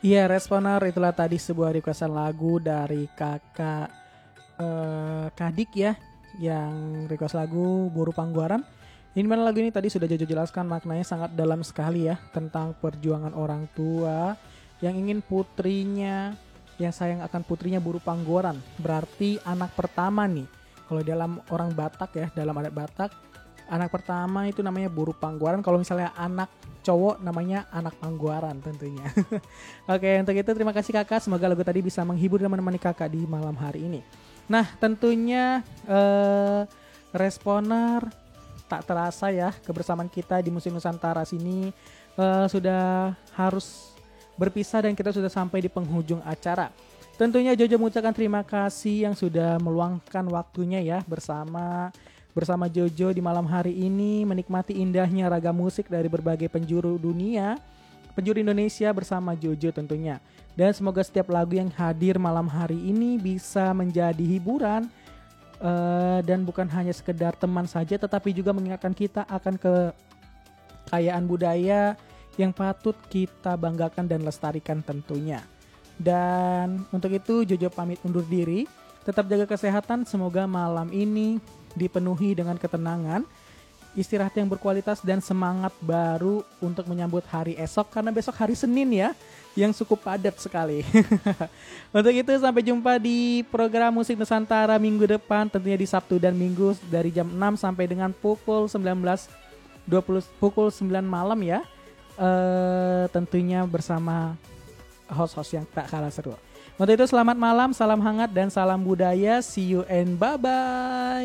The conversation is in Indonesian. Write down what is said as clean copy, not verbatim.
Iya, Responer itulah tadi sebuah requestan lagu dari kakak Kadik ya, yang request lagu Buru Pangguaran. Ini mana lagu ini tadi sudah Jojo jelaskan maknanya sangat dalam sekali ya, tentang perjuangan orang tua yang ingin putrinya, yang sayang akan putrinya buru panggoran. Berarti anak pertama nih. Kalau dalam orang Batak ya, dalam adat Batak, anak pertama itu namanya buru panggoran. Kalau misalnya anak cowok namanya anak panggoran tentunya. Oke, untuk itu terima kasih kakak. Semoga lagu tadi bisa menghibur dan menemani kakak di malam hari ini. Nah, tentunya Responer tak terasa ya kebersamaan kita di Musik Nusantara sini sudah harus berpisah dan kita sudah sampai di penghujung acara. Tentunya Jojo mengucapkan terima kasih yang sudah meluangkan waktunya ya bersama Jojo di malam hari ini menikmati indahnya ragam musik dari berbagai penjuru dunia, penjuru Indonesia bersama Jojo tentunya. Dan semoga setiap lagu yang hadir malam hari ini bisa menjadi hiburan dan bukan hanya sekedar teman saja, tetapi juga mengingatkan kita akan kekayaan budaya yang patut kita banggakan dan lestarikan tentunya. Dan untuk itu Jojo pamit undur diri. Tetap jaga kesehatan, semoga malam ini dipenuhi dengan ketenangan, istirahat yang berkualitas dan semangat baru untuk menyambut hari esok, karena besok hari Senin ya, yang cukup padat sekali. Untuk itu sampai jumpa di program Musik Nusantara minggu depan, tentunya di Sabtu dan Minggu dari jam 6 sampai dengan pukul 19.20 pukul 9 malam ya. Tentunya bersama host-host yang tak kalah seru. Untuk itu selamat malam, salam hangat dan salam budaya. See you and bye-bye.